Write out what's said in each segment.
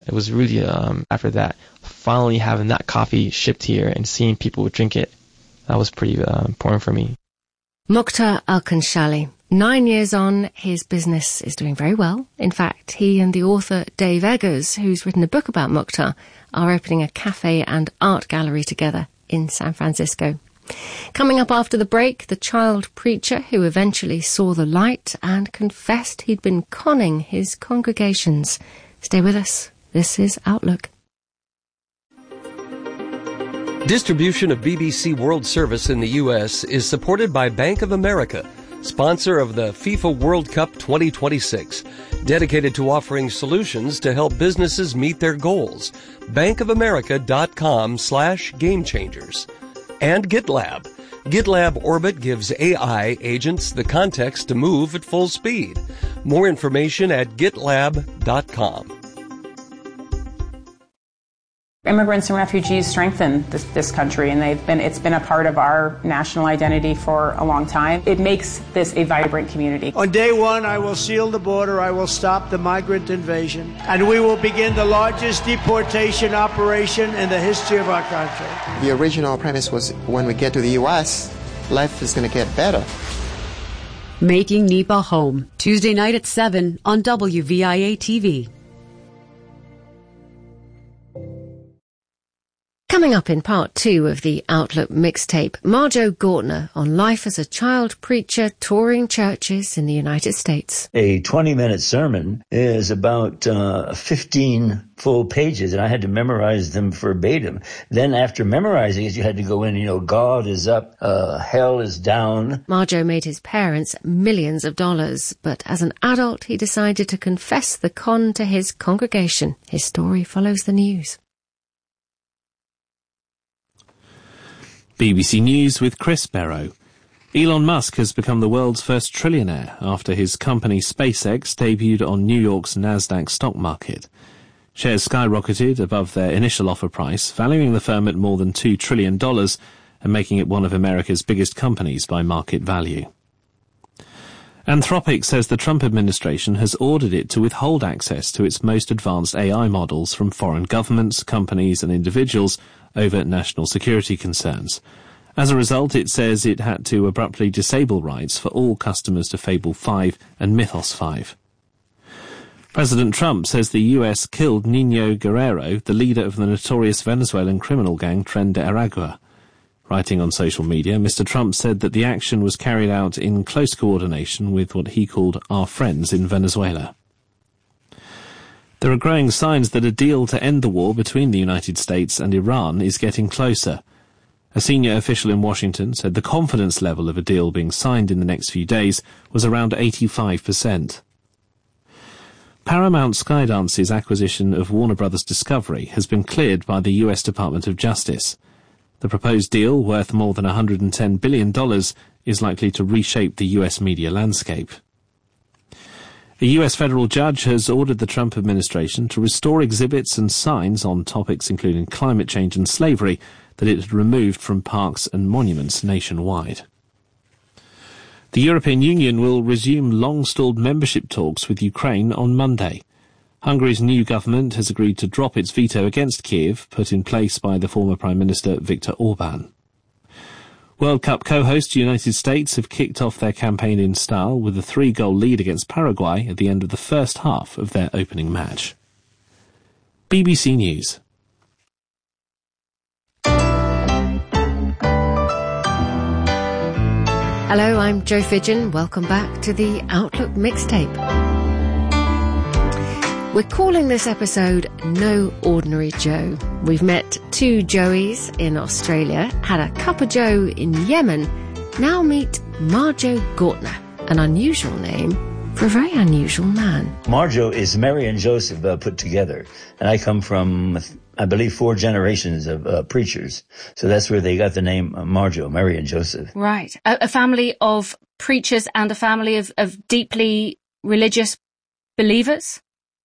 It was really, after that, finally having that coffee shipped here and seeing people drink it, that was pretty important for me. Mukhtar Alkanshali. 9 years on, his business is doing very well. In fact, he and the author Dave Eggers, who's written a book about Mukhtar, are opening a cafe and art gallery together in San Francisco. Coming up after the break, the child preacher who eventually saw the light and confessed he'd been conning his congregations. Stay with us. This is Outlook. Distribution of BBC World Service in the U.S. is supported by Bank of America, sponsor of the FIFA World Cup 2026, dedicated to offering solutions to help businesses meet their goals. bankofamerica.com/gamechangers. And GitLab. GitLab Orbit gives AI agents the context to move at full speed. More information at gitlab.com. Immigrants and refugees strengthen this country, and it's been a part of our national identity for a long time. It makes this a vibrant community. On day one, I will seal the border, I will stop the migrant invasion, and we will begin the largest deportation operation in the history of our country. The original premise was when we get to the U.S., life is going to get better. Making NEPA Home, Tuesday night at 7 on WVIA-TV. Coming up in part 2 of the Outlook mixtape, Marjo Gortner on life as a child preacher touring churches in the United States. A 20-minute sermon is about 15 full pages, and I had to memorize them verbatim. Then after memorizing it, you had to go in, God is up, hell is down. Marjo made his parents millions of dollars, but as an adult, he decided to confess the con to his congregation. His story follows the news. BBC News with Chris Barrow. Elon Musk has become the world's first trillionaire after his company SpaceX debuted on New York's Nasdaq stock market. Shares skyrocketed above their initial offer price, valuing the firm at more than $2 trillion and making it one of America's biggest companies by market value. Anthropic says the Trump administration has ordered it to withhold access to its most advanced AI models from foreign governments, companies and individuals over national security concerns. As a result, it says it had to abruptly disable rights for all customers to Fable 5 and Mythos 5. President Trump says the US killed Nino Guerrero, the leader of the notorious Venezuelan criminal gang Tren de Aragua. Writing on social media, Mr. Trump said that the action was carried out in close coordination with what he called our friends in Venezuela. There are growing signs that a deal to end the war between the United States and Iran is getting closer. A senior official in Washington said the confidence level of a deal being signed in the next few days was around 85%. Paramount Skydance's acquisition of Warner Bros. Discovery has been cleared by the US Department of Justice. The proposed deal, worth more than $110 billion, is likely to reshape the US media landscape. A US federal judge has ordered the Trump administration to restore exhibits and signs on topics including climate change and slavery that it had removed from parks and monuments nationwide. The European Union will resume long-stalled membership talks with Ukraine on Monday. Hungary's new government has agreed to drop its veto against Kiev, put in place by the former Prime Minister Viktor Orban. World Cup co-hosts United States have kicked off their campaign in style with a 3-goal lead against Paraguay at the end of the first half of their opening match. BBC News. Hello, I'm Jo Fidgen. Welcome back to the Outlook mixtape. We're calling this episode No Ordinary Joe. We've met 2 Joeys in Australia, had a cup of Joe in Yemen. Now meet Marjo Gortner, an unusual name for a very unusual man. Marjo is Mary and Joseph put together, and I come from, I believe, 4 generations of preachers. So that's where they got the name Marjo, Mary and Joseph. Right. A family of preachers and a family of deeply religious believers?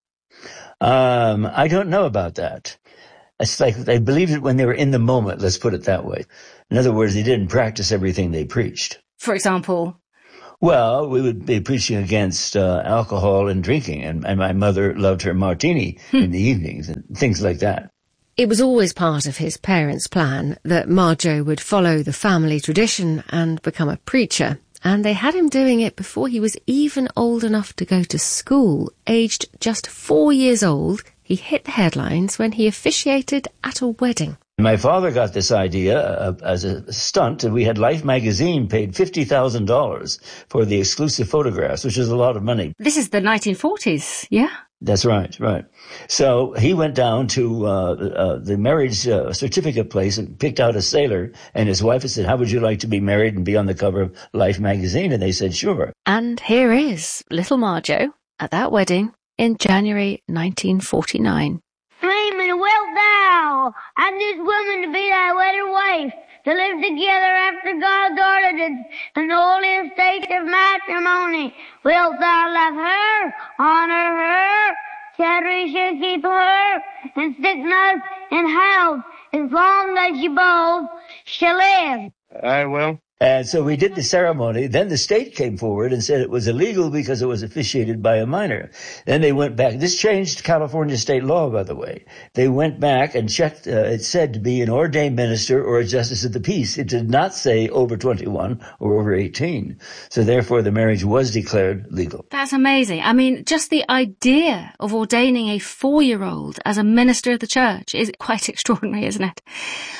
I don't know about that. It's like they believed it when they were in the moment, let's put it that way. In other words, they didn't practice everything they preached. For example? Well, we would be preaching against alcohol and drinking, and my mother loved her martini in the evenings and things like that. It was always part of his parents' plan that Marjo would follow the family tradition and become a preacher, and they had him doing it before he was even old enough to go to school. Aged just 4 years old, he hit the headlines when he officiated at a wedding. My father got this idea as a stunt, and we had Life magazine paid $50,000 for the exclusive photographs, which is a lot of money. This is the 1940s, yeah? That's right, right. So he went down to the marriage certificate place and picked out a sailor and his wife and said, how would you like to be married and be on the cover of Life magazine? And they said, sure. And here is little Marjo at that wedding in January 1949. Raymond, wilt thou and this woman to be thy wedded wife, to live together after God's ordinance in the holy estate of matrimony? Wilt thou love her, honor her, cherish her, keep her, in sickness and health, as long as you both shall live? I will. And so we did the ceremony. Then the state came forward and said it was illegal because it was officiated by a minor. Then they went back. This changed California state law, by the way. They went back and checked. It said to be an ordained minister or a justice of the peace. It did not say over 21 or over 18. So therefore, the marriage was declared legal. That's amazing. I mean, just the idea of ordaining a 4-year-old as a minister of the church is quite extraordinary, isn't it?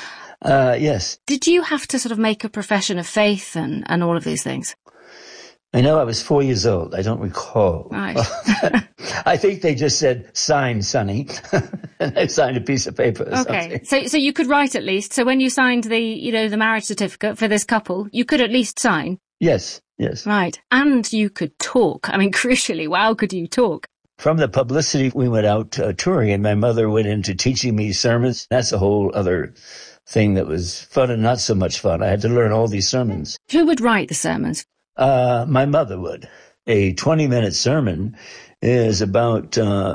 Yes. Did you have to sort of make a profession of faith and all of these things? I know I was 4 years old. I don't recall. Right. I think they just said, sign, Sonny. And I signed a piece of paper or okay. something. So you could write at least. So when you signed the marriage certificate for this couple, you could at least sign? Yes, yes. Right. And you could talk. I mean, crucially, how could you talk? From the publicity, we went out touring, and my mother went into teaching me sermons. That's a whole other thing that was fun and not so much fun. I had to learn all these sermons. Who would write the sermons? My mother would. A 20-minute sermon is about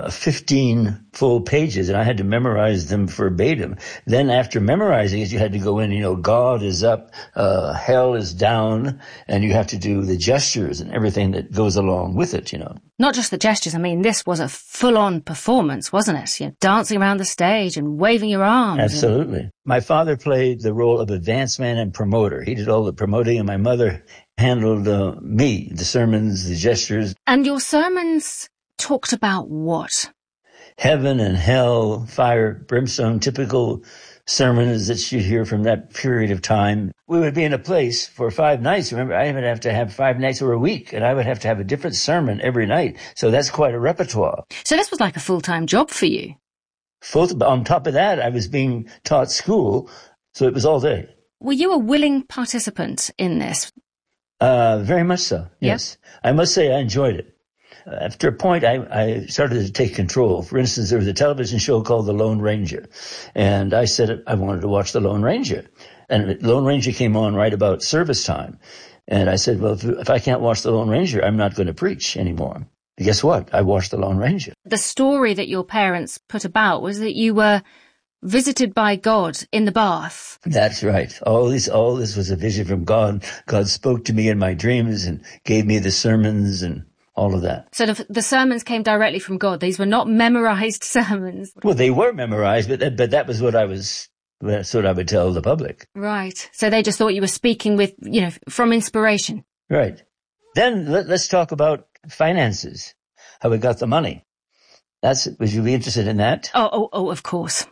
15 full pages, and I had to memorize them verbatim. Then after memorizing it, you had to go in, God is up, hell is down, and you have to do the gestures and everything that goes along with it, Not just the gestures. I mean, this was a full-on performance, wasn't it? Dancing around the stage and waving your arms. Absolutely. My father played the role of advance man and promoter. He did all the promoting, and my mother handled me, the sermons, the gestures. And your sermons talked about what? Heaven and hell, fire, brimstone, typical sermons that you hear from that period of time. We would be in a place for 5 nights. Remember, I would have to have 5 nights or a week, and I would have to have a different sermon every night. So that's quite a repertoire. So this was like a full-time job for you? On top of that, I was being taught school, so it was all day. Were you a willing participant in this? Very much so, yes. Yep. I must say I enjoyed it. After a point, I started to take control. For instance, there was a television show called The Lone Ranger, and I said I wanted to watch The Lone Ranger. And The Lone Ranger came on right about service time. And I said, well, if I can't watch The Lone Ranger, I'm not going to preach anymore. And guess what? I watched The Lone Ranger. The story that your parents put about was that you were visited by God in the bath. That's right. All this was a vision from God. God spoke to me in my dreams and gave me the sermons and all of that. So the sermons came directly from God. These were not memorized sermons. Well, they were memorized, but that was what that's what I would tell the public. Right. So they just thought you were speaking with, from inspiration. Right. Then let's talk about finances. How we got the money. Would you be interested in that? Oh, of course.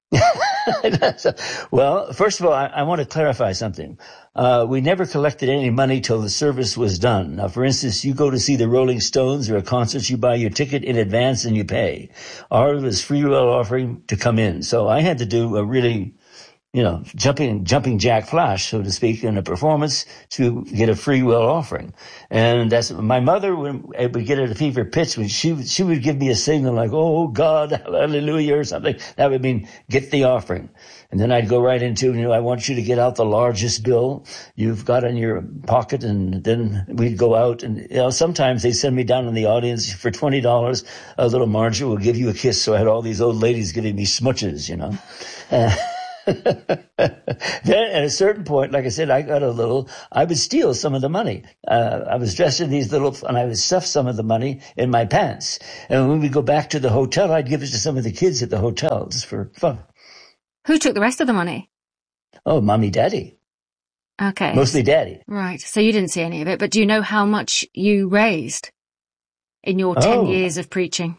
Well, first of all, I want to clarify something. We never collected any money till the service was done. Now, for instance, you go to see the Rolling Stones or a concert, you buy your ticket in advance and you pay. Ours was free will offering to come in. So I had to do a really, jumping jack flash, so to speak, in a performance to get a free will offering. And that's my mother would get at a fever pitch when she would give me a signal like, oh God, hallelujah, or something. That would mean get the offering. And then I'd go right into, I want you to get out the largest bill you've got in your pocket. And then we'd go out and, sometimes they send me down in the audience for $20. A little Marjorie will give you a kiss. So I had all these old ladies giving me smooches, Then at a certain point, like I said, I would steal some of the money. I was dressed in these and I would stuff some of the money in my pants. And when we go back to the hotel, I'd give it to some of the kids at the hotel just for fun. Who took the rest of the money? Oh, mommy, daddy. Okay. Mostly daddy. Right. So you didn't see any of it, but do you know how much you raised in your 10 years of preaching?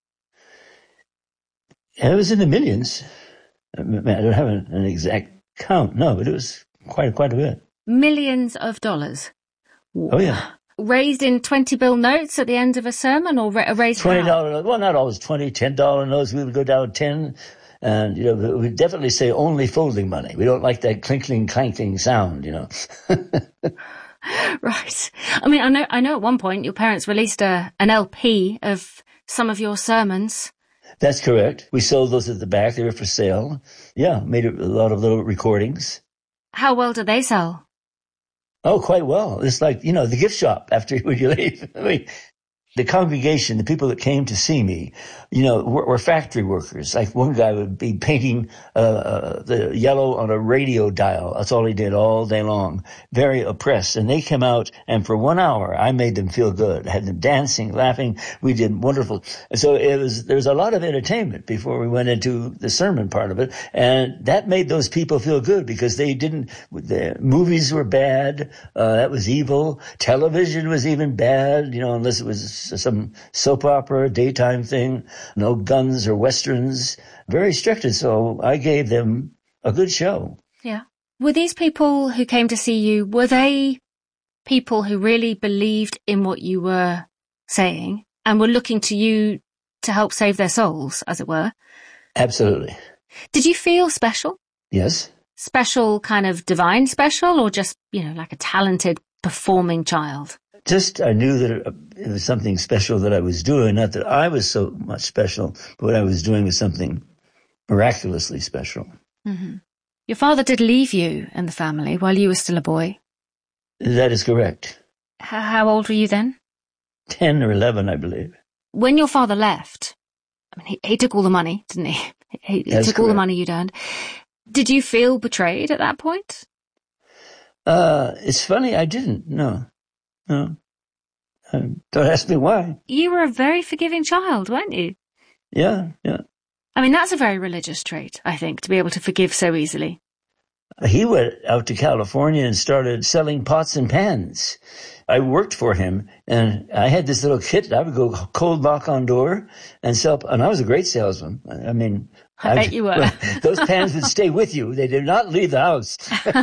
It was in the millions. I don't have an exact count, no, but it was quite a bit. Millions of dollars? Oh, yeah. Raised in 20 bill notes at the end of a sermon, or raised $20, well, not always $20, $10 notes. We would go down 10. And, we definitely say only folding money. We don't like that clinking, clanking sound, Right. I mean, I know at one point your parents released an LP of some of your sermons. That's correct. We sold those at the back. They were for sale. Yeah, made a lot of little recordings. How well did they sell? Oh, quite well. It's like, the gift shop after when you leave. I mean, the congregation, the people that came to see me, were factory workers. Like one guy would be painting the yellow on a radio dial. That's all he did all day long. Very oppressed. And they came out, and for 1 hour, I made them feel good. I had them dancing, laughing. We did wonderful. And so there was a lot of entertainment before we went into the sermon part of it. And that made those people feel good because the movies were bad. That was evil. Television was even bad, unless it was some soap opera, daytime thing, no guns or westerns, very strict. And so I gave them a good show. Yeah. Were these people who came to see you, were they people who really believed in what you were saying and were looking to you to help save their souls, as it were? Absolutely. Did you feel special? Yes. Special, kind of divine special, or just, like a talented performing child? Just, I knew that it was something special that I was doing. Not that I was so much special, but what I was doing was something miraculously special. Mm-hmm. Your father did leave you and the family while you were still a boy. That is correct. How old were you then? 10 or 11, I believe. When your father left, I mean, he took all the money, didn't he? He took all the money you'd earned. Did you feel betrayed at that point? It's funny, I didn't, no. No. Don't ask me why. You were a very forgiving child, weren't you? Yeah. I mean, that's a very religious trait, I think, to be able to forgive so easily. He went out to California and started selling pots and pans. I worked for him, and I had this little kit. I would go cold knock on door and sell, and I was a great salesman. I mean, I bet you were. Those pans would stay with you. They did not leave the house.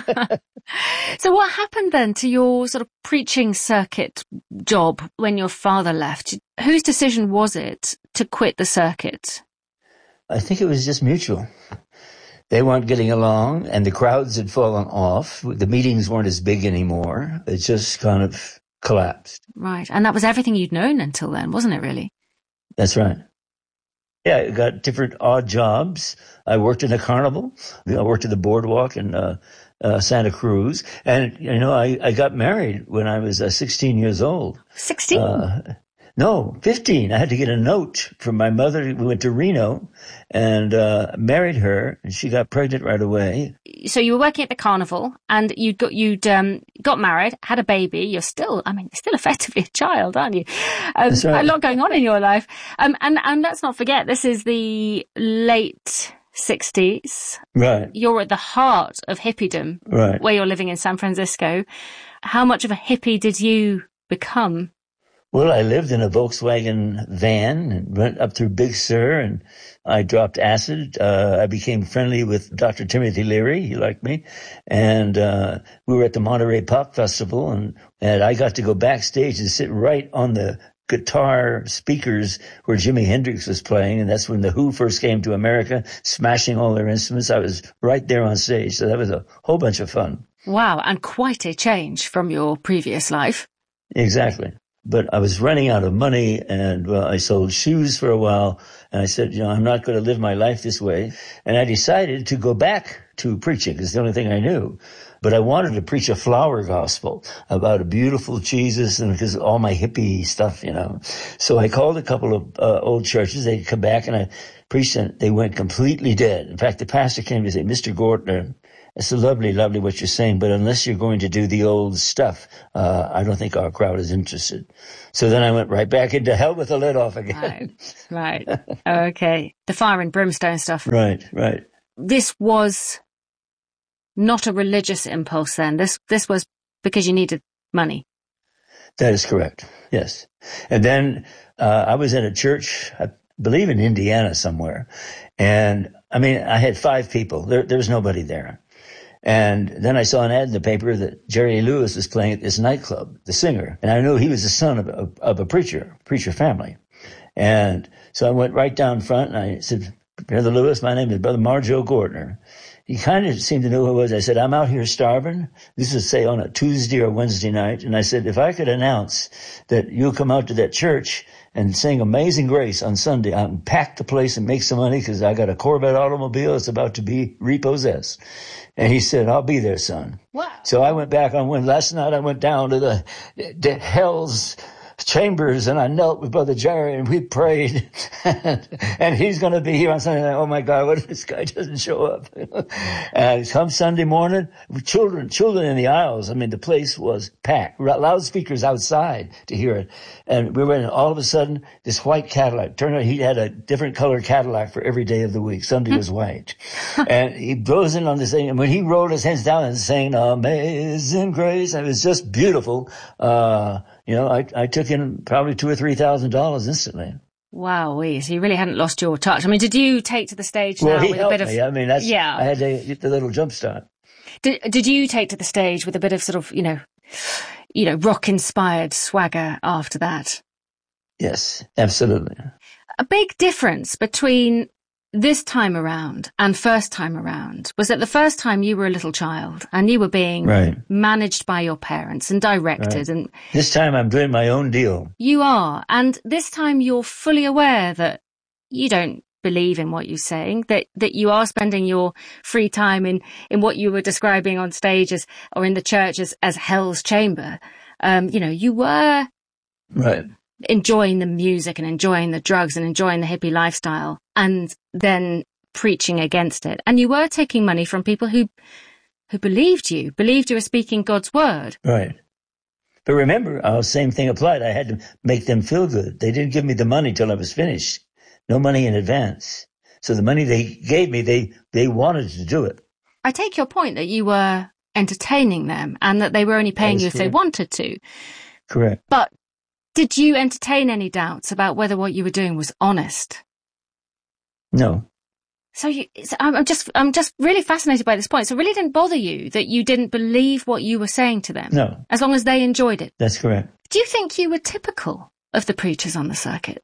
So what happened then to your sort of preaching circuit job when your father left? Whose decision was it to quit the circuit? I think it was just mutual. They weren't getting along, and the crowds had fallen off. The meetings weren't as big anymore. It just kind of collapsed. Right. And that was everything you'd known until then, wasn't it, really? That's right. Yeah, I got different odd jobs. I worked in a carnival. I worked at the boardwalk in Santa Cruz. And, I got married when I was 16 years old. 16? No, 15. I had to get a note from my mother. We went to Reno and married her, and she got pregnant right away. So you were working at the carnival, and you'd got married, had a baby. You're still effectively a child, aren't you? That's right. A lot going on in your life. And let's not forget, this is the late 60s. Right. You're at the heart of hippiedom, right, where you're living in San Francisco. How much of a hippie did you become? Well, I lived in a Volkswagen van and went up through Big Sur, and I dropped acid. I became friendly with Dr. Timothy Leary. He liked me. And we were at the Monterey Pop Festival, and I got to go backstage and sit right on the guitar speakers where Jimi Hendrix was playing. And that's when the Who first came to America, smashing all their instruments. I was right there on stage. So that was a whole bunch of fun. Wow. And quite a change from your previous life. Exactly. But I was running out of money, and I sold shoes for a while, and I said, I'm not going to live my life this way. And I decided to go back to preaching. It's the only thing I knew. But I wanted to preach a flower gospel about a beautiful Jesus, and because all my hippie stuff, So I called a couple of old churches. They'd come back, and preached and they went completely dead. In fact, the pastor came to say, Mr. Gortner, it's lovely what you're saying, but unless you're going to do the old stuff, I don't think our crowd is interested. So then I went right back into hell with the lid off again. Right. Okay. The fire and brimstone stuff. Right. This was not a religious impulse then. This was because you needed money. That is correct. Yes. And then I was at a church, I believe in Indiana somewhere. And I mean, I had 5 people. There was nobody there. And then I saw an ad in the paper that Jerry Lewis was playing at this nightclub, the singer. And I knew he was the son of a preacher family. And so I went right down front and I said, Brother Lewis, my name is Brother Marjo Gortner. He kind of seemed to know who I was. I said, I'm out here starving. This was, say, on a Tuesday or Wednesday night. And I said, if I could announce that you'll come out to that church and sing Amazing Grace on Sunday, I can pack the place and make some money because I got a Corvette automobile that's about to be repossessed. And he said, I'll be there, son. Wow. So I went back on last night I went down to the Hell's Chambers and I knelt with Brother Jerry and we prayed and he's going to be here on Sunday night. Oh my God, what if this guy doesn't show up? And come Sunday morning, children in the aisles. I mean, the place was packed, loudspeakers outside to hear it. And we were in all of a sudden this white Cadillac. Turned out he had a different color Cadillac for every day of the week. Sunday was white. And he blows in on this thing. And when he rolled his hands down and sang Amazing Grace, it was just beautiful. I took in probably $2,000 or $3,000 instantly. Wow, so you really hadn't lost your touch. I mean, did you take to the stage now with a bit of... me. I mean, I had to get the little jump start. Did you take to the stage with a bit of sort of, rock-inspired swagger after that? Yes, absolutely. A big difference between this time around and first time around was that the first time you were a little child and you were being managed by your parents and directed. And this time I'm doing my own deal. You are. And this time you're fully aware that you don't believe in what you're saying, that you are spending your free time in what you were describing on stage or in the church as Hell's Chamber. You were enjoying the music and enjoying the drugs and enjoying the hippie lifestyle and then preaching against it. And you were taking money from people who believed you were speaking God's word. Right. But remember, same thing applied. I had to make them feel good. They didn't give me the money till I was finished. No money in advance. So the money they gave me, they wanted to do it. I take your point that you were entertaining them and that they were only paying you if they wanted to. Correct. But did you entertain any doubts about whether what you were doing was honest? No. So I'm just really fascinated by this point. So it really didn't bother you that you didn't believe what you were saying to them? No. As long as they enjoyed it? That's correct. Do you think you were typical of the preachers on the circuit?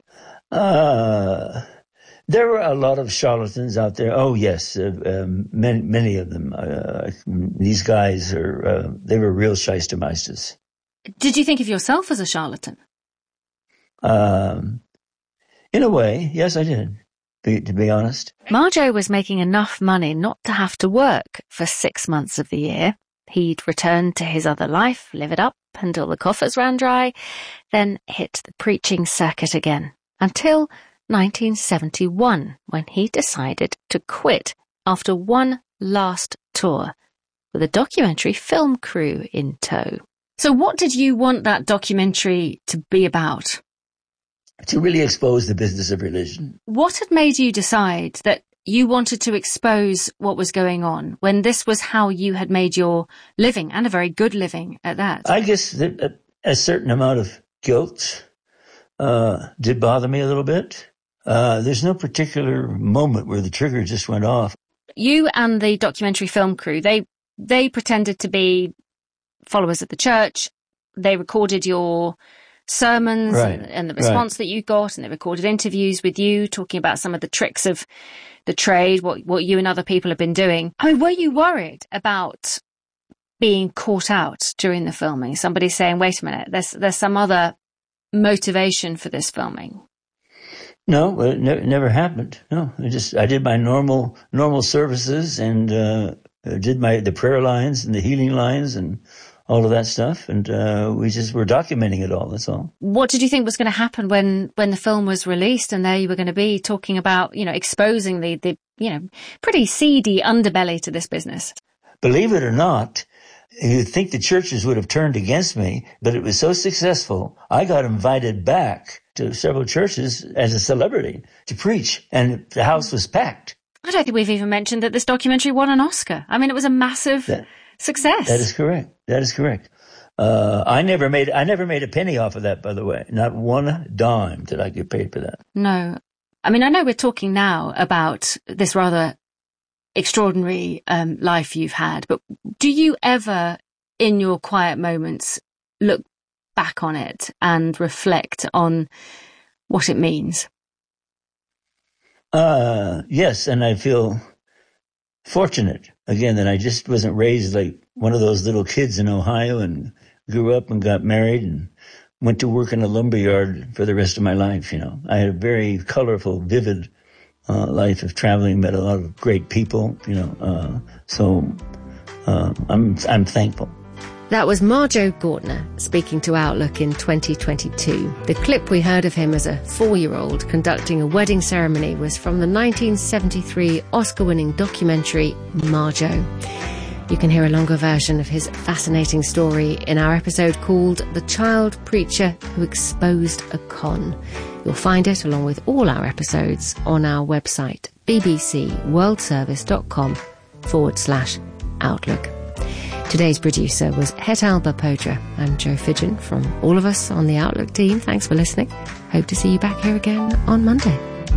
There were a lot of charlatans out there. Oh, yes. Many of them. These guys they were real shystermeisters. Did you think of yourself as a charlatan? In a way, yes, I did, to be honest. Marjo was making enough money not to have to work for 6 months of the year. He'd return to his other life, live it up until the coffers ran dry, then hit the preaching circuit again, until 1971, when he decided to quit after one last tour, with a documentary film crew in tow. So what did you want that documentary to be about? To really expose the business of religion. What had made you decide that you wanted to expose what was going on when this was how you had made your living, and a very good living at that? I guess that a certain amount of guilt did bother me a little bit. There's no particular moment where the trigger just went off. You and the documentary film crew, they pretended to be followers of the church. They recorded your sermons and the response that you got, and they recorded interviews with you talking about some of the tricks of the trade, what you and other people have been doing. I mean, were you worried about being caught out during the filming? Somebody saying, wait a minute, there's some other motivation for this filming? No, it never happened. No, I did my normal services and did the prayer lines and the healing lines and all of that stuff, and we just were documenting it all. That's all. What did you think was going to happen when the film was released, and there you were going to be talking about, exposing the pretty seedy underbelly to this business? Believe it or not, you'd think the churches would have turned against me, but it was so successful, I got invited back to several churches as a celebrity to preach, and the house was packed. I don't think we've even mentioned that this documentary won an Oscar. I mean, it was a massive success. That is correct. That is correct. I never made a penny off of that, by the way. Not one dime did I get paid for that. No. I mean, I know we're talking now about this rather extraordinary life you've had, but do you ever, in your quiet moments, look back on it and reflect on what it means? Yes, and I feel fortunate, again, that I just wasn't raised like one of those little kids in Ohio and grew up and got married and went to work in a lumberyard for the rest of my life, I had a very colorful, vivid life of traveling, met a lot of great people, so I'm thankful. That was Marjoe Gortner speaking to Outlook in 2022. The clip we heard of him as a 4-year-old conducting a wedding ceremony was from the 1973 Oscar-winning documentary Marjoe. You can hear a longer version of his fascinating story in our episode called The Child Preacher Who Exposed a Con. You'll find it, along with all our episodes, on our website, bbcworldservice.com/Outlook. Today's producer was Hetal Bapodra. I'm Joe Fidgen. From all of us on the Outlook team, thanks for listening. Hope to see you back here again on Monday.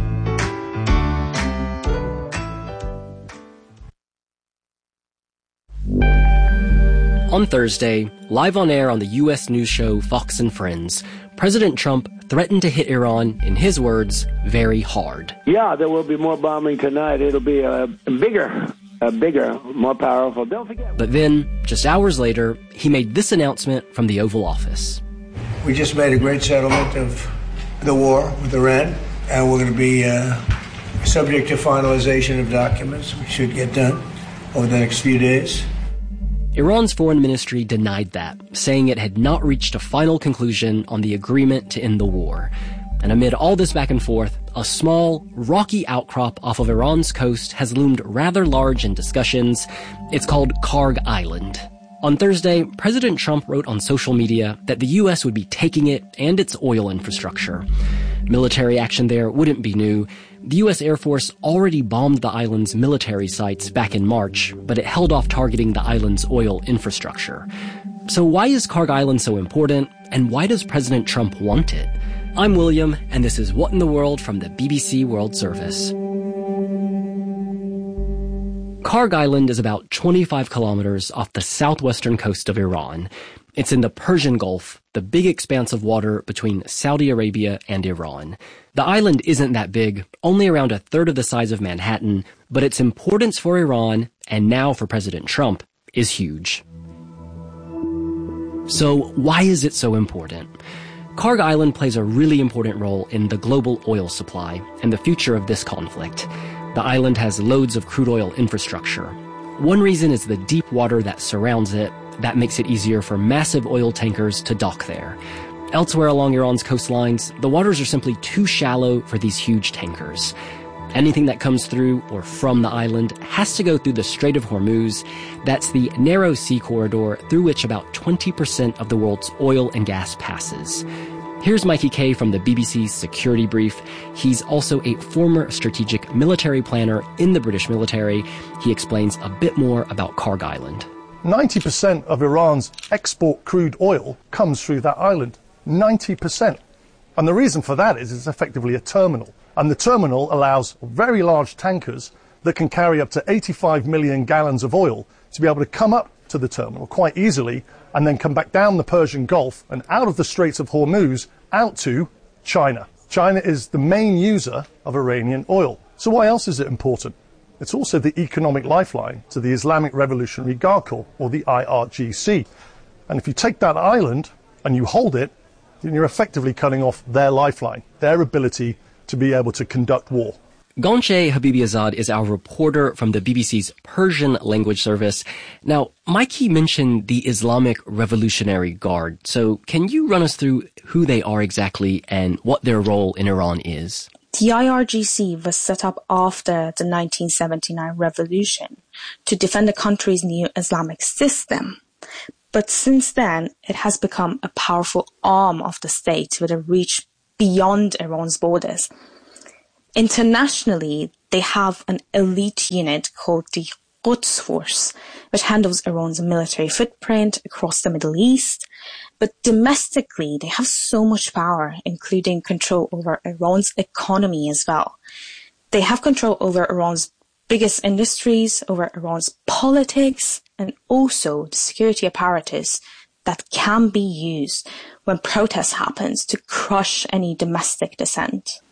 On Thursday, live on air on the U.S. news show Fox and Friends, President Trump threatened to hit Iran, in his words, very hard. Yeah, there will be more bombing tonight. It'll be bigger, more powerful. Don't forget. But then, just hours later, he made this announcement from the Oval Office. We just made a great settlement of the war with Iran, and we're going to be subject to finalization of documents. We should get done over the next few days. Iran's foreign ministry denied that, saying it had not reached a final conclusion on the agreement to end the war. And amid all this back and forth, a small, rocky outcrop off of Iran's coast has loomed rather large in discussions. It's called Karg Island. On Thursday, President Trump wrote on social media that the U.S. would be taking it and its oil infrastructure. Military action there wouldn't be new. The U.S. Air Force already bombed the island's military sites back in March, but it held off targeting the island's oil infrastructure. So why is Karg Island so important, and why does President Trump want it? I'm William, and this is What in the World from the BBC World Service. Karg Island is about 25 kilometers off the southwestern coast of Iran. It's in the Persian Gulf, the big expanse of water between Saudi Arabia and Iran. The island isn't that big, only around a third of the size of Manhattan, but its importance for Iran, and now for President Trump, is huge. So why is it so important? Karg Island plays a really important role in the global oil supply and the future of this conflict. The island has loads of crude oil infrastructure. One reason is the deep water that surrounds it. That makes it easier for massive oil tankers to dock there. Elsewhere along Iran's coastlines, the waters are simply too shallow for these huge tankers. Anything that comes through or from the island has to go through the Strait of Hormuz. That's the narrow sea corridor through which about 20% of the world's oil and gas passes. Here's Mikey Kay from the BBC's Security Brief. He's also a former strategic military planner in the British military. He explains a bit more about Karg Island. 90% of Iran's export crude oil comes through that island. 90%. And the reason for that is it's effectively a terminal. And the terminal allows very large tankers that can carry up to 85 million gallons of oil to be able to come up to the terminal quite easily and then come back down the Persian Gulf and out of the Straits of Hormuz out to China. China is the main user of Iranian oil. So why else is it important? It's also the economic lifeline to the Islamic Revolutionary Guard Corps, or the IRGC. And if you take that island and you hold it, then you're effectively cutting off their lifeline, their ability to be able to conduct war. Gonche Habibizadeh is our reporter from the BBC's Persian language service. Now, Mikey mentioned the Islamic Revolutionary Guard. So can you run us through who they are exactly and what their role in Iran is? The IRGC was set up after the 1979 revolution to defend the country's new Islamic system. But since then, it has become a powerful arm of the state with a reach beyond Iran's borders. Internationally, they have an elite unit called the Quds Force, which handles Iran's military footprint across the Middle East. But domestically, they have so much power, including control over Iran's economy as well. They have control over Iran's biggest industries, over Iran's politics, and also the security apparatus that can be used when protest happens to crush any domestic dissent.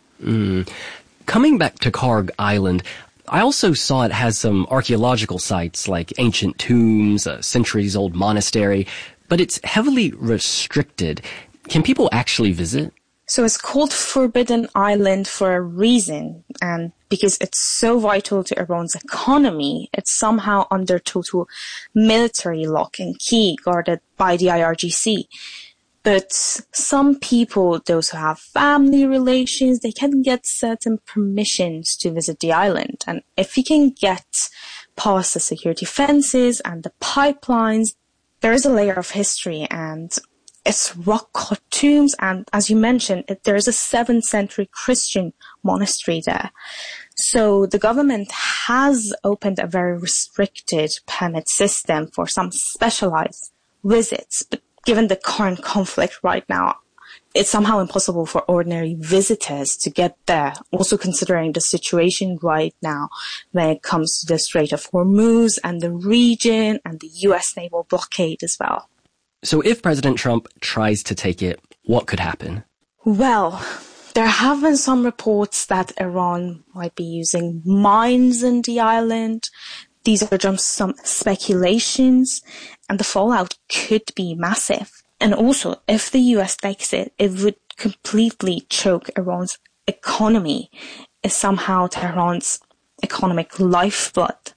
Coming back to Karg Island, I also saw it has some archaeological sites like ancient tombs, a centuries-old monastery, but it's heavily restricted. Can people actually visit? So it's called Forbidden Island for a reason, and because it's so vital to Iran's economy, it's somehow under total military lock and key, guarded by the IRGC. But some people, those who have family relations, they can get certain permissions to visit the island. And if you can get past the security fences and the pipelines, there is a layer of history, and it's rock-cut tombs. And as you mentioned, there is a 7th century Christian monastery there. So the government has opened a very restricted permit system for some specialized visits. But given the current conflict right now, it's somehow impossible for ordinary visitors to get there, also considering the situation right now when it comes to the Strait of Hormuz and the region and the U.S. naval blockade as well. So if President Trump tries to take it, what could happen? Well, there have been some reports that Iran might be using mines in the island. These are just some speculations, and the fallout could be massive. And also, if the US takes it, it would completely choke Iran's economy. It's somehow Tehran's economic lifeblood.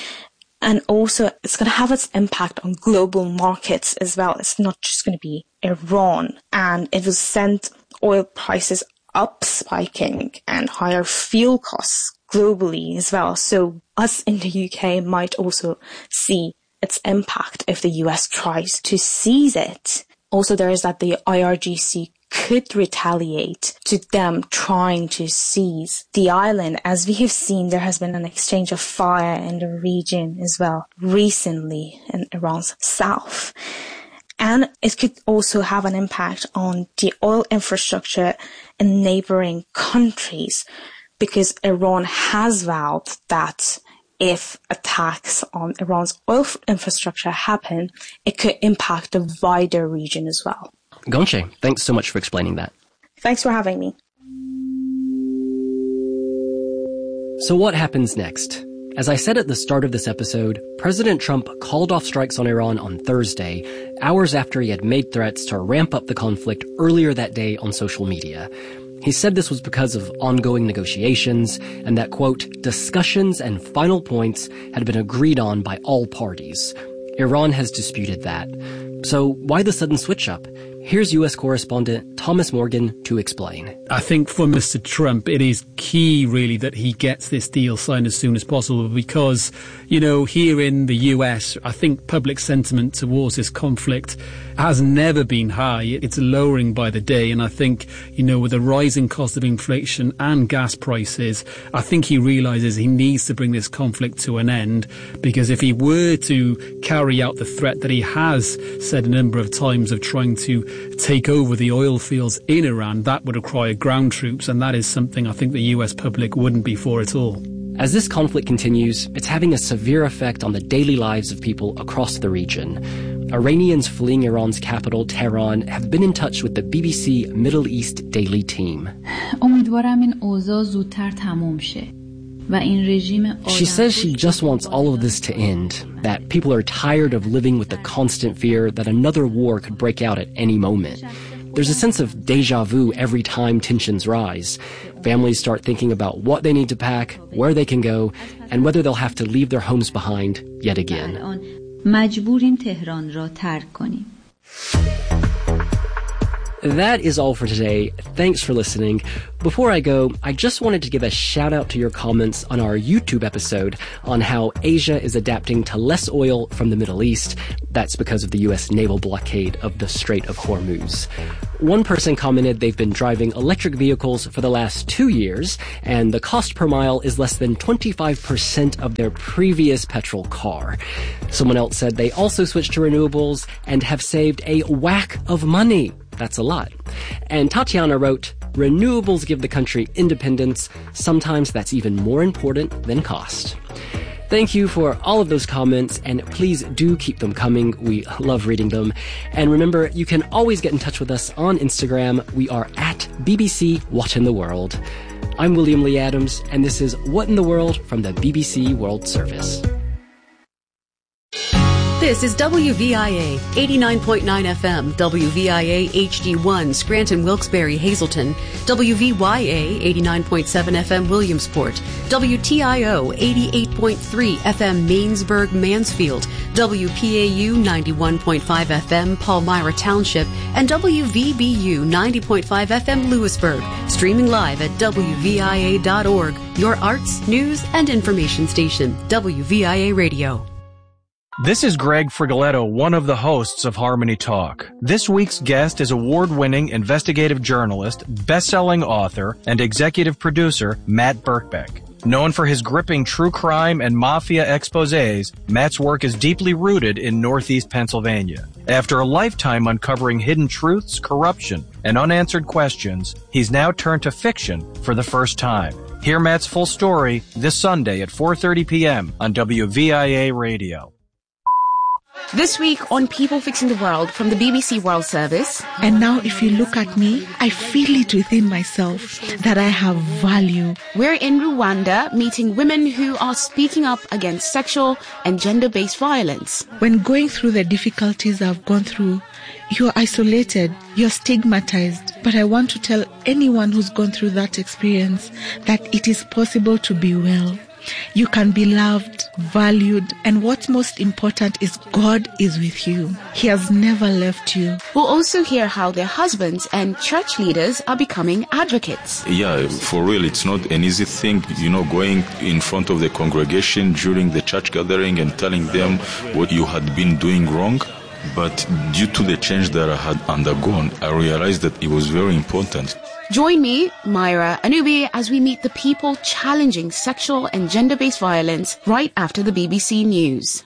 And also, it's going to have its impact on global markets as well. It's not just going to be Iran. And it will send oil prices up spiking and higher fuel costs globally as well. So us in the UK might also see its impact if the US tries to seize it. Also, there is that the IRGC could retaliate to them trying to seize the island. As we have seen, there has been an exchange of fire in the region as well recently in Iran's south. And it could also have an impact on the oil infrastructure in neighboring countries, because Iran has vowed that if attacks on Iran's oil infrastructure happen, it could impact the wider region as well. Gonche, thanks so much for explaining that. Thanks for having me. So what happens next? As I said at the start of this episode, President Trump called off strikes on Iran on Thursday, hours after he had made threats to ramp up the conflict earlier that day on social media. He said this was because of ongoing negotiations and that, quote, discussions and final points had been agreed on by all parties. Iran has disputed that. So why the sudden switch up? Here's U.S. correspondent Thomas Morgan to explain. I think for Mr. Trump, it is key, really, that he gets this deal signed as soon as possible because, you know, here in the U.S., I think public sentiment towards this conflict has never been high. It's lowering by the day. And I think, you know, with the rising cost of inflation and gas prices, I think he realizes he needs to bring this conflict to an end, because if he were to carry out the threat that he has said a number of times of trying to take over the oil fields in Iran, that would require ground troops, and that is something I think the US public wouldn't be for at all. As this conflict continues, it's having a severe effect on the daily lives of people across the region. Iranians fleeing Iran's capital, Tehran, have been in touch with the BBC Middle East Daily team. She says she just wants all of this to end, that people are tired of living with the constant fear that another war could break out at any moment. There's a sense of deja vu every time tensions rise. Families start thinking about what they need to pack, where they can go, and whether they'll have to leave their homes behind yet again. That is all for today. Thanks for listening. Before I go, I just wanted to give a shout out to your comments on our YouTube episode on how Asia is adapting to less oil from the Middle East. That's because of the U.S. naval blockade of the Strait of Hormuz. One person commented they've been driving electric vehicles for the last 2 years, and the cost per mile is less than 25% of their previous petrol car. Someone else said they also switched to renewables and have saved a whack of money. That's a lot. And Tatiana wrote, renewables give the country independence. Sometimes that's even more important than cost. Thank you for all of those comments, and please do keep them coming. We love reading them. And remember, you can always get in touch with us on Instagram. We are at BBC What in the World. I'm William Lee Adams, and this is What in the World from the BBC World Service. This is WVIA 89.9 FM, WVIA HD1, Scranton, Wilkes-Barre, Hazleton, WVYA 89.7 FM, Williamsport, WTIO 88.3 FM, Mainsburg, Mansfield, WPAU 91.5 FM, Palmyra Township, and WVBU 90.5 FM, Lewisburg, streaming live at WVIA.org, your arts, news, and information station, WVIA Radio. This is Greg Frigoletto, one of the hosts of Harmony Talk. This week's guest is award-winning investigative journalist, best-selling author, and executive producer Matt Birkbeck. Known for his gripping true crime and mafia exposés, Matt's work is deeply rooted in Northeast Pennsylvania. After a lifetime uncovering hidden truths, corruption, and unanswered questions, he's now turned to fiction for the first time. Hear Matt's full story this Sunday at 4:30 p.m. on WVIA Radio. This week on People Fixing the World from the BBC World Service. And now if you look at me, I feel it within myself that I have value. We're in Rwanda meeting women who are speaking up against sexual and gender-based violence. When going through the difficulties I've gone through, you're isolated, you're stigmatized. But I want to tell anyone who's gone through that experience that it is possible to be well. You can be loved, valued, and what's most important is God is with you. He has never left you. We'll also hear how their husbands and church leaders are becoming advocates. Yeah, for real, it's not an easy thing, going in front of the congregation during the church gathering and telling them what you had been doing wrong. But due to the change that I had undergone, I realized that it was very important. Join me, Myra Anubi, as we meet the people challenging sexual and gender-based violence right after the BBC News.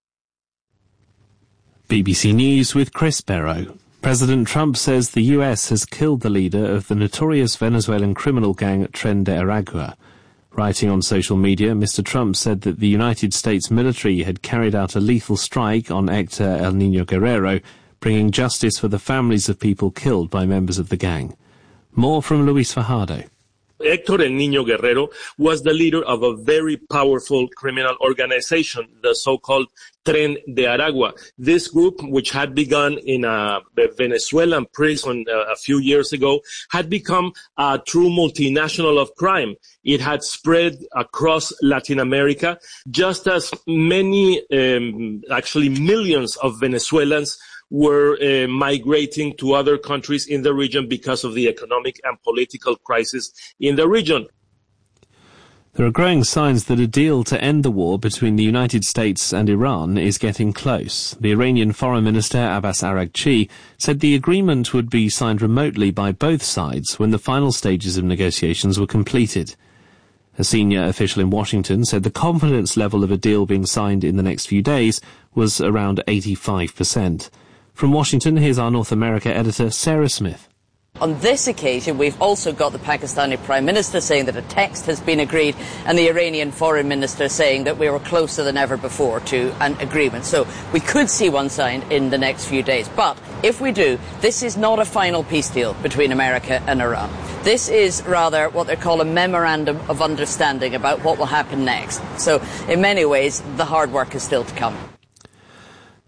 BBC News with Chris Barrow. President Trump says the US has killed the leader of the notorious Venezuelan criminal gang Tren de Aragua. Writing on social media, Mr. Trump said that the United States military had carried out a lethal strike on Hector El Niño Guerrero, bringing justice for the families of people killed by members of the gang. More from Luis Fajardo. Hector El Niño Guerrero was the leader of a very powerful criminal organization, the so-called Tren de Aragua. This group, which had begun in a Venezuelan prison a few years ago, had become a true multinational of crime. It had spread across Latin America, just as many, actually millions of Venezuelans were migrating to other countries in the region because of the economic and political crisis in the region. There are growing signs that a deal to end the war between the United States and Iran is getting close. The Iranian Foreign Minister Abbas Araghchi said the agreement would be signed remotely by both sides when the final stages of negotiations were completed. A senior official in Washington said the confidence level of a deal being signed in the next few days was around 85%. From Washington, here's our North America editor, Sarah Smith. On this occasion, we've also got the Pakistani Prime Minister saying that a text has been agreed and the Iranian Foreign Minister saying that we were closer than ever before to an agreement. So we could see one signed in the next few days. But if we do, this is not a final peace deal between America and Iran. This is rather what they call a memorandum of understanding about what will happen next. So in many ways, the hard work is still to come.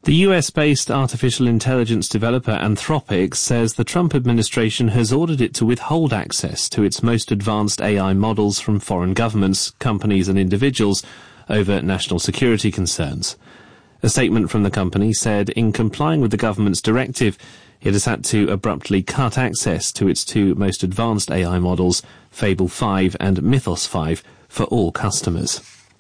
The US-based artificial intelligence developer Anthropic says the Trump administration has ordered it to withhold access to its most advanced AI models from foreign governments, companies and individuals over national security concerns. A statement from the company said in complying with the government's directive, it has had to abruptly cut access to its two most advanced AI models, Fable 5 and Mythos 5, for all customers.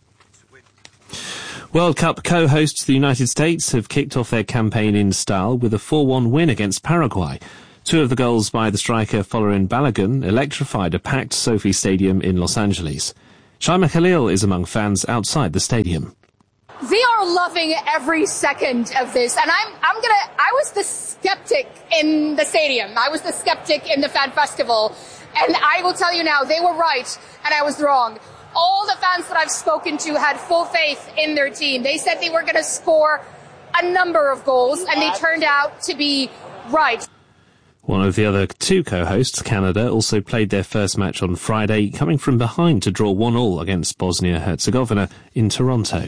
World Cup co-hosts the United States have kicked off their campaign in style with a 4-1 win against Paraguay. Two of the goals by the striker Folarin Balogun electrified a packed SoFi Stadium in Los Angeles. Shaima Khalil is among fans outside the stadium. They are loving every second of this, and I was the skeptic in the stadium. I was the skeptic in the fan festival, and I will tell you now, they were right, and I was wrong. All the fans that I've spoken to had full faith in their team. They said they were going to score a number of goals, and they turned out to be right. One of the other two co-hosts, Canada, also played their first match on Friday, coming from behind to draw 1-1 against Bosnia-Herzegovina in Toronto.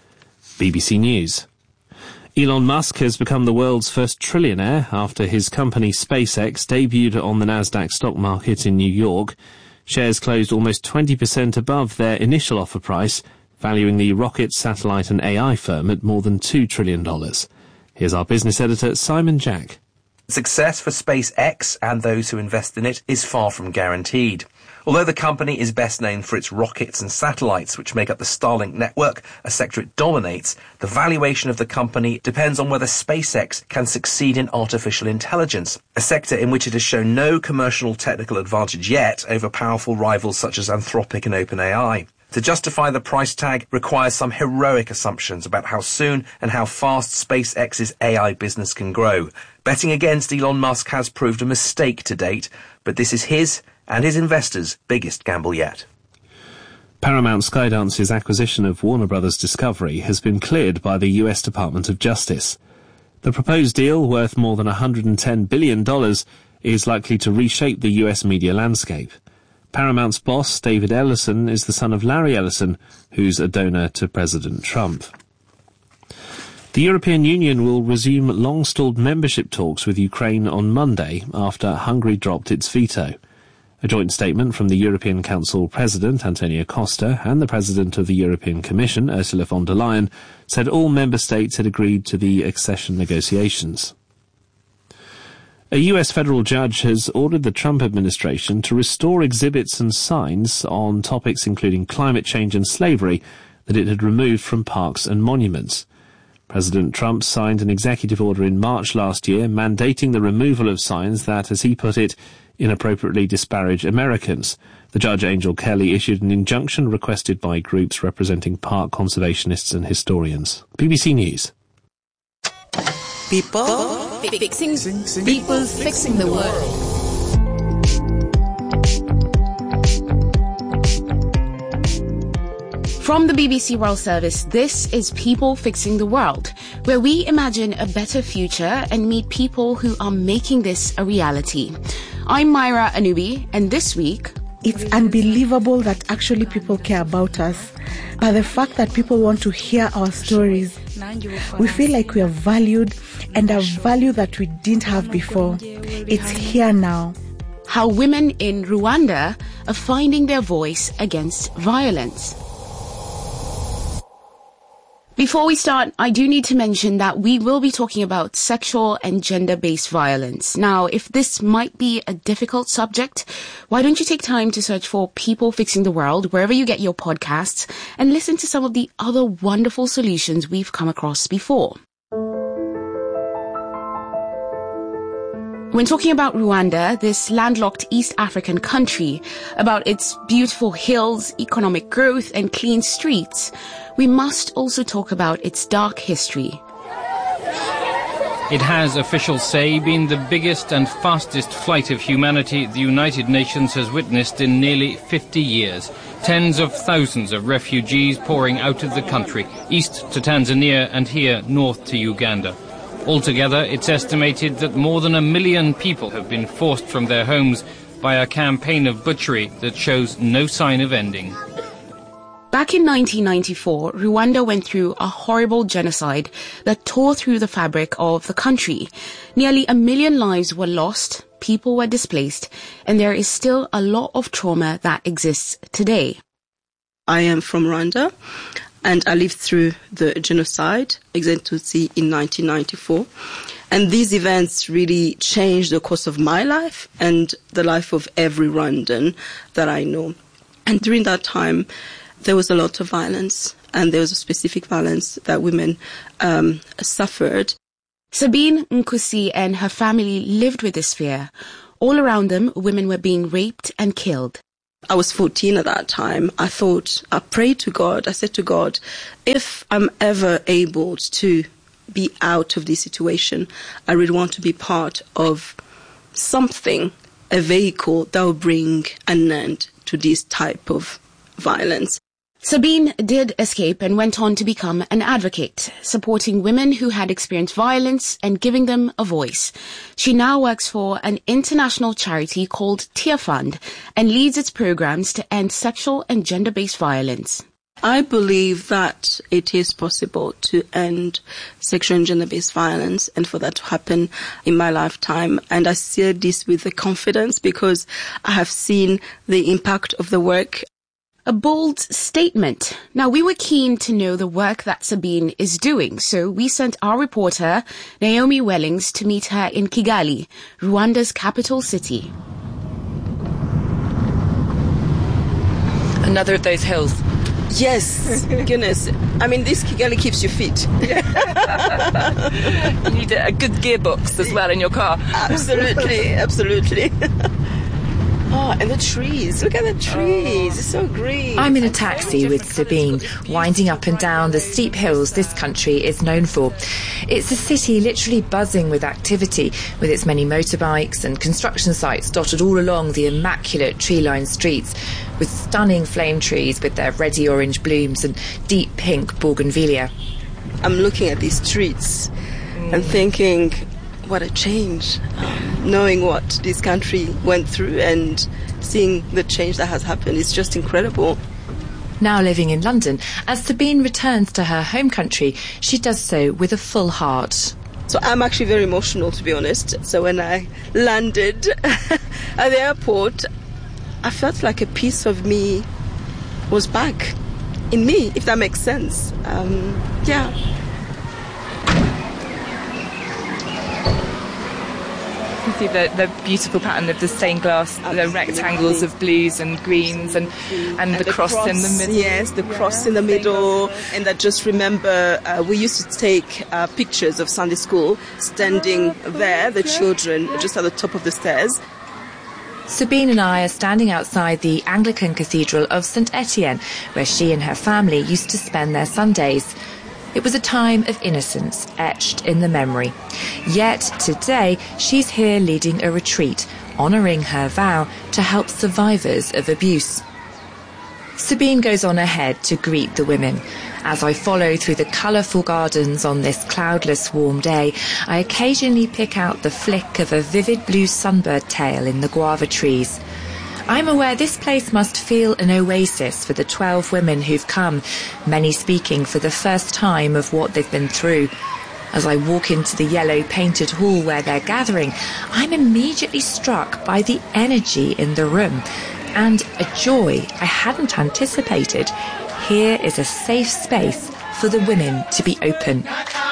BBC News. Elon Musk has become the world's first trillionaire after his company SpaceX debuted on the Nasdaq stock market in New York. Shares closed almost 20% above their initial offer price, valuing the rocket, satellite and AI firm at more than $2 trillion. Here's our business editor, Simon Jack. Success for SpaceX and those who invest in it is far from guaranteed. Although the company is best known for its rockets and satellites, which make up the Starlink network, a sector it dominates, the valuation of the company depends on whether SpaceX can succeed in artificial intelligence, a sector in which it has shown no commercial technical advantage yet over powerful rivals such as Anthropic and OpenAI. To justify the price tag requires some heroic assumptions about how soon and how fast SpaceX's AI business can grow. Betting against Elon Musk has proved a mistake to date, but this is his and his investors' biggest gamble yet. Paramount Skydance's acquisition of Warner Bros. Discovery has been cleared by the US Department of Justice. The proposed deal, worth more than $110 billion, is likely to reshape the US media landscape. Paramount's boss, David Ellison, is the son of Larry Ellison, who's a donor to President Trump. The European Union will resume long-stalled membership talks with Ukraine on Monday after Hungary dropped its veto. A joint statement from the European Council President, Antonio Costa, and the President of the European Commission, Ursula von der Leyen, said all member states had agreed to the accession negotiations. A US federal judge has ordered the Trump administration to restore exhibits and signs on topics including climate change and slavery that it had removed from parks and monuments. President Trump signed an executive order in March last year mandating the removal of signs that, as he put it, inappropriately disparage Americans. The judge, Angel Kelly, issued an injunction requested by groups representing park conservationists and historians. BBC News. People fixing the world. From the BBC World Service, this is People Fixing the World, where we imagine a better future and meet people who are making this a reality. I'm Myra Anubi, and this week... It's unbelievable that actually people care about us. But the fact that people want to hear our stories, we feel like we are valued and a value that we didn't have before. It's here now. How women in Rwanda are finding their voice against violence. Before we start, I do need to mention that we will be talking about sexual and gender-based violence. Now, if this might be a difficult subject, why don't you take time to search for People Fixing the World wherever you get your podcasts and listen to some of the other wonderful solutions we've come across before. When talking about Rwanda, this landlocked East African country, about its beautiful hills, economic growth, and clean streets, we must also talk about its dark history. It has, officials say, been the biggest and fastest flight of humanity the United Nations has witnessed in nearly 50 years. Tens of thousands of refugees pouring out of the country, east to Tanzania and here north to Uganda. Altogether, it's estimated that more than 1 million people have been forced from their homes by a campaign of butchery that shows no sign of ending. Back in 1994, Rwanda went through a horrible genocide that tore through the fabric of the country. Nearly 1 million lives were lost, people were displaced, and there is still a lot of trauma that exists today. I am from Rwanda, and I lived through the genocide, Exode Tutsi, in 1994. And these events really changed the course of my life and the life of every Rwandan that I know. And during that time, there was a lot of violence, and there was a specific violence that women suffered. Sabine Nkusi and her family lived with this fear. All around them, women were being raped and killed. I was 14 at that time. I prayed to God. I said to God, if I'm ever able to be out of this situation, I really want to be part of something, a vehicle that will bring an end to this type of violence. Sabine did escape and went on to become an advocate, supporting women who had experienced violence and giving them a voice. She now works for an international charity called Tear Fund and leads its programs to end sexual and gender-based violence. I believe that it is possible to end sexual and gender-based violence, and for that to happen in my lifetime. And I say this with the confidence because I have seen the impact of the work. A bold statement. Now, we were keen to know the work that Sabine is doing, so we sent our reporter, Naomi Wellings, to meet her in Kigali, Rwanda's capital city. Another of those hills. Yes, goodness. I mean, this Kigali keeps you fit. You need a good gearbox as well in your car. Absolutely, absolutely. Oh, and the trees. Look at the trees. It's so green. I'm in a taxi with Sabine, winding up and down the steep hills this country is known for. It's a city literally buzzing with activity, with its many motorbikes and construction sites dotted all along the immaculate tree-lined streets, with stunning flame trees with their reddy orange blooms and deep pink bougainvillea. I'm looking at these streets and thinking, what a change, knowing what this country went through and seeing the change that has happened is just incredible. Now living in London, as Sabine returns to her home country, she does so with a full heart. So I'm actually very emotional, to be honest. So when I landed at the airport, I felt like a piece of me was back in me, if that makes sense. Yeah. You can see the beautiful pattern of the stained glass, the rectangles of blues and greens and the cross in the middle. Yes, the cross in the middle. And I just remember we used to take pictures of Sunday school standing there, the children just at the top of the stairs. Sabine and I are standing outside the Anglican Cathedral of St. Etienne, where she and her family used to spend their Sundays. It was a time of innocence etched in the memory. Yet today, she's here leading a retreat, honouring her vow to help survivors of abuse. Sabine goes on ahead to greet the women. As I follow through the colourful gardens on this cloudless, warm day, I occasionally pick out the flick of a vivid blue sunbird tail in the guava trees. I'm aware this place must feel an oasis for the 12 women who've come, many speaking for the first time of what they've been through. As I walk into the yellow painted hall where they're gathering, I'm immediately struck by the energy in the room and a joy I hadn't anticipated. Here is a safe space for the women to be open.